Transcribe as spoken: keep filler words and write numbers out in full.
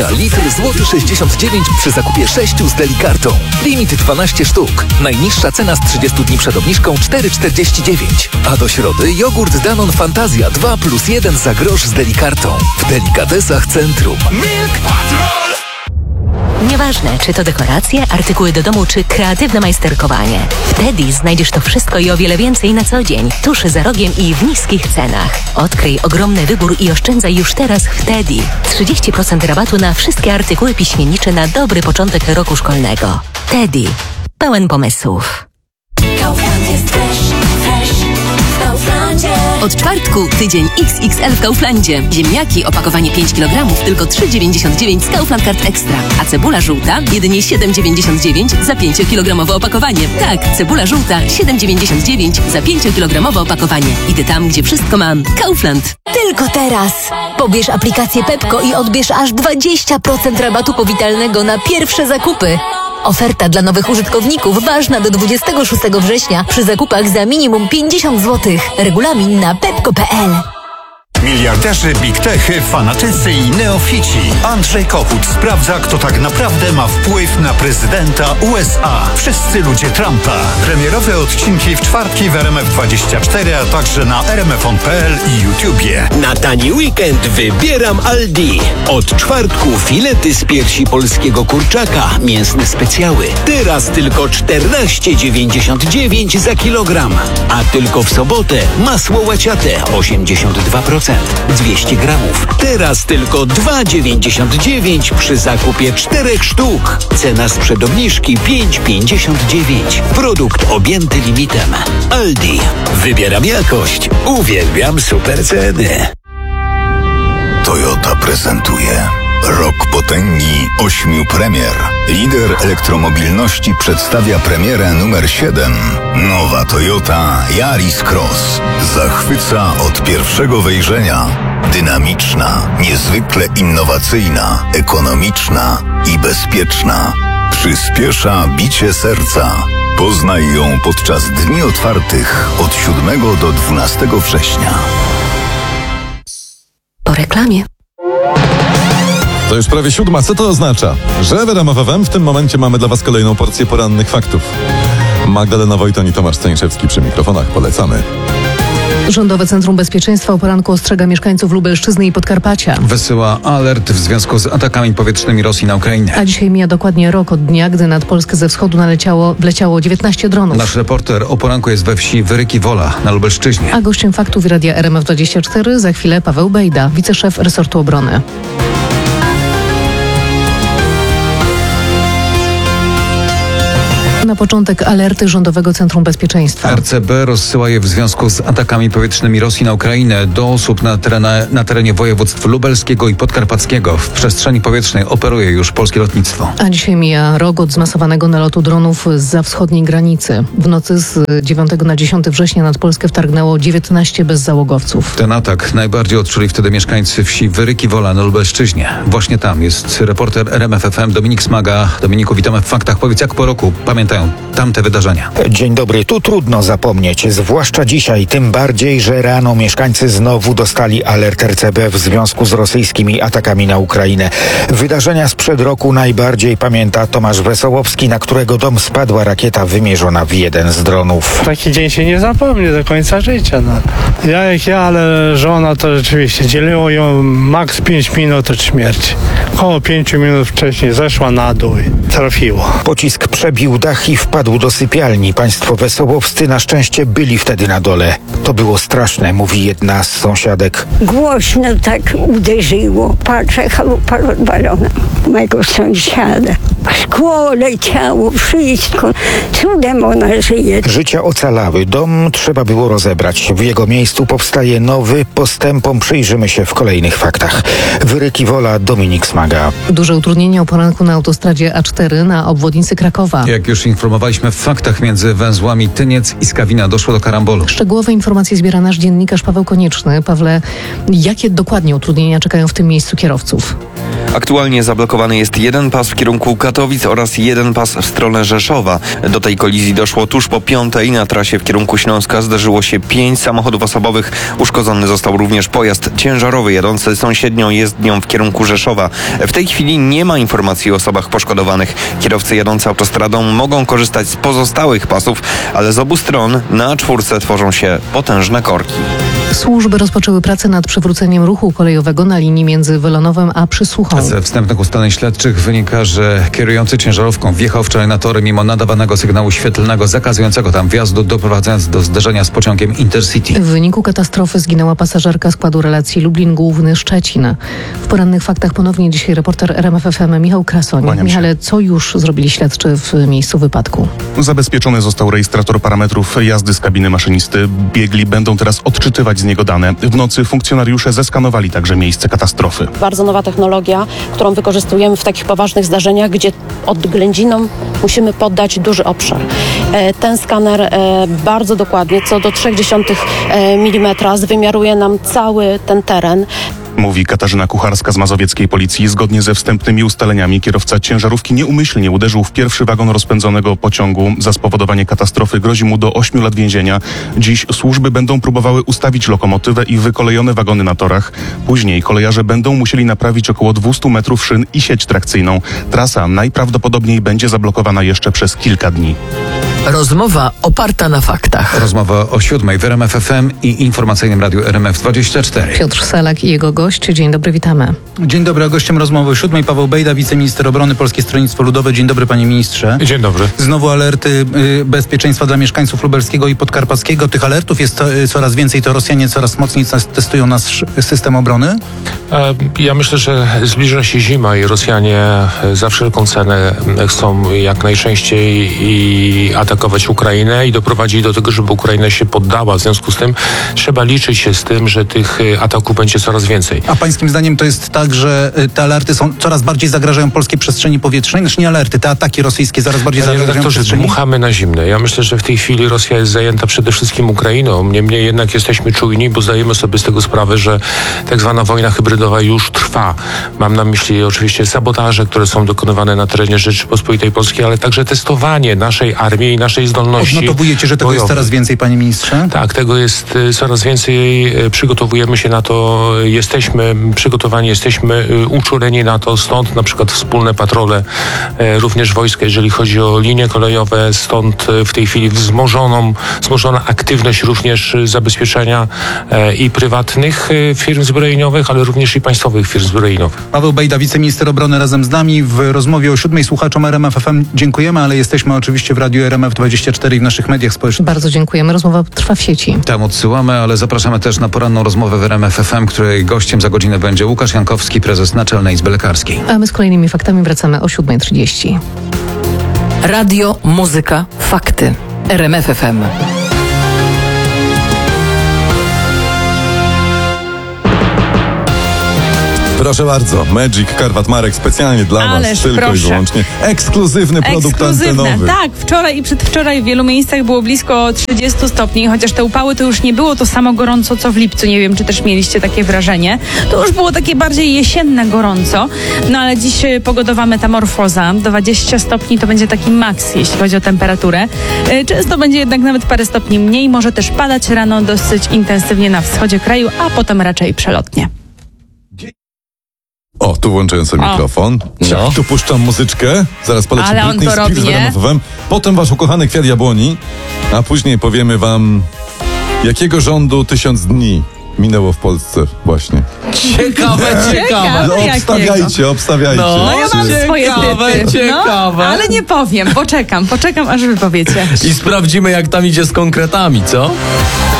Litr złoty sześćdziesiąt dziewięć przy zakupie sześciu z Delikartą. Limit dwanaście sztuk. Najniższa cena z trzydziestu dni przed obniżką cztery czterdzieści dziewięć. A do środy jogurt Danone Fantazja dwa plus jeden za grosz z Delikartą. W Delikatesach Centrum. Milk Patrol! Nieważne, czy to dekoracje, artykuły do domu, czy kreatywne majsterkowanie. W Teddy znajdziesz to wszystko i o wiele więcej na co dzień. Tuż za rogiem i w niskich cenach. Odkryj ogromny wybór i oszczędzaj już teraz w Teddy. trzydzieści procent rabatu na wszystkie artykuły piśmiennicze na dobry początek roku szkolnego. Teddy. Pełen pomysłów. Od czwartku tydzień iks iks el w Kauflandzie. Ziemniaki, opakowanie pięć kilogramów, tylko trzy dziewięćdziesiąt dziewięć z Kaufland Card Extra. A cebula żółta, jedynie siedem dziewięćdziesiąt dziewięć za pięciokilogramowe opakowanie. Tak, cebula żółta, siedem dziewięćdziesiąt dziewięć za pięciokilogramowe opakowanie. Idę tam, gdzie wszystko mam. Kaufland. Tylko teraz. Pobierz aplikację Pepko i odbierz aż dwadzieścia procent rabatu powitalnego na pierwsze zakupy. Oferta dla nowych użytkowników ważna do dwudziestego szóstego września przy zakupach za minimum pięćdziesiąt złotych. Regulamin na pepko kropka pe el. Miliarderzy, big techy, fanatycy i neofici. Andrzej Kochut sprawdza, kto tak naprawdę ma wpływ na prezydenta U S A. Wszyscy ludzie Trumpa. Premierowe odcinki w czwartki w R M F dwadzieścia cztery, a także na r m f on kropka pe el i YouTubie. Na tani weekend wybieram Aldi. Od czwartku filety z piersi polskiego kurczaka, mięsne specjały. Teraz tylko czternaście dziewięćdziesiąt dziewięć za kilogram. A tylko w sobotę masło łaciate osiemdziesiąt dwa procent. dwieście gramów. Teraz tylko dwa dziewięćdziesiąt dziewięć przy zakupie czterech sztuk. Cena sprzed obniżki pięć pięćdziesiąt dziewięć. Produkt objęty limitem. Aldi. Wybieram jakość. Uwielbiam super ceny. Toyota prezentuje Rok potęgi ośmiu premier. Lider elektromobilności przedstawia premierę numer siedem. Nowa Toyota Yaris Cross. Zachwyca od pierwszego wejrzenia. Dynamiczna, niezwykle innowacyjna, ekonomiczna i bezpieczna. Przyspiesza bicie serca. Poznaj ją podczas dni otwartych od siódmego do dwunastego września. Po reklamie. To już prawie siódma. Co to oznacza? Że w R M F F M w tym momencie mamy dla Was kolejną porcję porannych faktów. Magdalena Wojton i Tomasz Stańszewski przy mikrofonach. Polecamy. Rządowe Centrum Bezpieczeństwa o poranku ostrzega mieszkańców Lubelszczyzny i Podkarpacia. Wysyła alert w związku z atakami powietrznymi Rosji na Ukrainę. A dzisiaj mija dokładnie rok od dnia, gdy nad Polskę ze wschodu naleciało, wleciało dziewiętnaście dronów. Nasz reporter o poranku jest we wsi Wyryki Wola na Lubelszczyźnie. A gościem faktów Radia R M F dwadzieścia cztery za chwilę Paweł Bejda, wiceszef resortu obrony. Na początek alerty Rządowego Centrum Bezpieczeństwa. R C B rozsyła je w związku z atakami powietrznymi Rosji na Ukrainę do osób na, terenie, na terenie województw lubelskiego i podkarpackiego. W przestrzeni powietrznej operuje już polskie lotnictwo. A dzisiaj mija rok od zmasowanego nalotu dronów zza wschodniej granicy. W nocy z dziewiątego na dziesiąty września nad Polskę wtargnęło dziewiętnaście bezzałogowców. Ten atak najbardziej odczuli wtedy mieszkańcy wsi Wyryki Wola na Lubelszczyźnie. Właśnie tam jest reporter R M F F M Dominik Smaga. Dominiku, witamy w faktach. Powiedz, jak po roku pamiętają tamte wydarzenia? Dzień dobry. Tu trudno zapomnieć, zwłaszcza dzisiaj, tym bardziej, że rano mieszkańcy znowu dostali alert R C B w związku z rosyjskimi atakami na Ukrainę. Wydarzenia sprzed roku najbardziej pamięta Tomasz Wesołowski, na którego dom spadła rakieta wymierzona w jeden z dronów. Taki dzień się nie zapomnie do końca życia. No. Ja jak ja, ale żona to rzeczywiście dzieliło ją maks pięć minut od śmierci. Około pięciu minut wcześniej zeszła na dół i trafiło. Pocisk przebił dach i wpadł do sypialni. Państwo wesołowscy na szczęście byli wtedy na dole. To było straszne, mówi jedna z sąsiadek. Głośno tak uderzyło. Patrzę, chalupa rozwalona mego sąsiada. Szkło leciało, wszystko. Cudem ona żyje. Życia ocalały. Dom trzeba było rozebrać. W jego miejscu powstaje nowy. Postępom przyjrzymy się w kolejnych faktach. Wyryki Wola, Dominik Smaga. Duże utrudnienia o poranku na autostradzie A cztery na obwodnicy Krakowa. Jak już informowaliśmy w faktach, między węzłami Tyniec i Skawina doszło do karambolu. Szczegółowe informacje zbiera nasz dziennikarz Paweł Konieczny. Pawle, jakie dokładnie utrudnienia czekają w tym miejscu kierowców? Aktualnie zablokowany jest jeden pas w kierunku Katowic Katowic oraz jeden pas w stronę Rzeszowa. Do tej kolizji doszło tuż po piątej. Na trasie w kierunku Śląska zdarzyło się pięć samochodów osobowych. Uszkodzony został również pojazd ciężarowy jadący sąsiednią jezdnią w kierunku Rzeszowa. W tej chwili nie ma informacji o osobach poszkodowanych. Kierowcy jadący autostradą mogą korzystać z pozostałych pasów, ale z obu stron na czwórce tworzą się potężne korki. Służby rozpoczęły pracę nad przywróceniem ruchu kolejowego na linii między Welonowem a Przysłuchą. Ze wstępnych ustaleń śledczych wynika, że kierujący ciężarówką wjechał wczoraj na tory mimo nadawanego sygnału świetlnego zakazującego tam wjazdu, doprowadzając do zderzenia z pociągiem Intercity. W wyniku katastrofy zginęła pasażerka składu relacji Lublin Główny Szczecin. W porannych faktach ponownie dzisiaj reporter R M F F M Michał Krasoń. Kłaniam się. Michale, co już zrobili śledczy w miejscu wypadku? Zabezpieczony został rejestrator parametrów jazdy z kabiny maszynisty. Biegli będą teraz odczytywać z niego dane. W nocy funkcjonariusze zeskanowali także miejsce katastrofy. Bardzo nowa technologia, którą wykorzystujemy w takich poważnych zdarzeniach, gdzie odględzinom musimy poddać duży obszar. Ten skaner bardzo dokładnie, co do trzy dziesiąte milimetra, zwymiaruje nam cały ten teren. Mówi Katarzyna Kucharska z mazowieckiej policji. Zgodnie ze wstępnymi ustaleniami kierowca ciężarówki nieumyślnie uderzył w pierwszy wagon rozpędzonego pociągu. Za spowodowanie katastrofy grozi mu do ośmiu lat więzienia. Dziś służby będą próbowały ustawić lokomotywę i wykolejone wagony na torach. Później kolejarze będą musieli naprawić około dwieście metrów szyn i sieć trakcyjną. Trasa najprawdopodobniej będzie zablokowana jeszcze przez kilka dni. Rozmowa oparta na faktach. Rozmowa o siódmej w R M F F M i informacyjnym radiu R M F dwadzieścia cztery. Piotr Selak i jego gość. Dzień dobry, witamy. Dzień dobry, a gościem rozmowy o siódmej Paweł Bejda, wiceminister obrony, Polskie Stronnictwo Ludowe. Dzień dobry, panie ministrze. Dzień dobry. Znowu alerty y, bezpieczeństwa dla mieszkańców lubelskiego i podkarpackiego. Tych alertów jest to, y, coraz więcej, to Rosjanie coraz mocniej testują nasz system obrony? Ja myślę, że zbliża się zima i Rosjanie za wszelką cenę chcą jak najczęściej i atakować Ukrainę i doprowadzić do tego, żeby Ukraina się poddała. W związku z tym trzeba liczyć się z tym, że tych ataków będzie coraz więcej. A pańskim zdaniem to jest tak, że te alerty są coraz bardziej zagrażają polskiej przestrzeni powietrznej? Znaczy nie alerty, te ataki rosyjskie coraz bardziej Panie zagrażają redaktorze, przestrzeni? dmuchamy na zimne. Ja myślę, że w tej chwili Rosja jest zajęta przede wszystkim Ukrainą. Niemniej jednak jesteśmy czujni, bo zdajemy sobie z tego sprawę, że tak zwana wojna hybrydowa już trwa. Mam na myśli oczywiście sabotaże, które są dokonywane na terenie Rzeczypospolitej Polskiej, ale także testowanie naszej armii i naszej zdolności. Odnotowujecie, że tego bojowych. jest coraz więcej, panie ministrze? Tak, tego jest y, coraz więcej. Y, przygotowujemy się na to. Jesteśmy przygotowani, jesteśmy y, uczuleni na to. Stąd na przykład wspólne patrole, y, również wojska, jeżeli chodzi o linie kolejowe. Stąd y, w tej chwili wzmożoną, wzmożona aktywność również y, zabezpieczenia y, i prywatnych y, firm zbrojeniowych, ale również i państwowych firm zbrojeniowych. Paweł Bejda, wiceminister obrony razem z nami. W rozmowie o siódmej słuchaczom R M F F M dziękujemy, ale jesteśmy oczywiście w radiu R M F dwadzieścia cztery i w naszych mediach społecznych. Bardzo dziękujemy. Rozmowa trwa w sieci. Tam odsyłamy, ale zapraszamy też na poranną rozmowę w R M F F M, której gościem za godzinę będzie Łukasz Jankowski, prezes Naczelnej Izby Lekarskiej. A my z kolejnymi faktami wracamy o siódma trzydzieści. Radio, muzyka, fakty. R M F F M. Proszę bardzo, Magic Karwat Marek specjalnie dla Ależ Was, tylko proszę. i wyłącznie. Ekskluzywny produkt Ekskluzywne. antenowy. Tak, wczoraj i przedwczoraj w wielu miejscach było blisko trzydziestu stopni, chociaż te upały to już nie było to samo gorąco, co w lipcu. Nie wiem, czy też mieliście takie wrażenie. To już było takie bardziej jesienne gorąco. No ale dziś y, pogodowa metamorfoza. dwadzieścia stopni to będzie taki maks, jeśli chodzi o temperaturę. Y, Często będzie jednak nawet parę stopni mniej. Może też padać rano dosyć intensywnie na wschodzie kraju, a potem raczej przelotnie. O, tu włączając sobie O. mikrofon. No. Tu puszczam muzyczkę. Zaraz poleci Ale on Britney to Spears robi, w nie? R M F F M. Potem wasz ukochany kwiat jabłoni. A później powiemy wam, jakiego rządu tysiąc dni minęło w Polsce właśnie. Ciekawe, ciekawe. No, obstawiajcie, obstawiajcie. No, ja mam Ciekawe, swoje typy. ciekawe. No, ale nie powiem, poczekam, poczekam aż wy powiecie. I sprawdzimy, jak tam idzie z konkretami, co?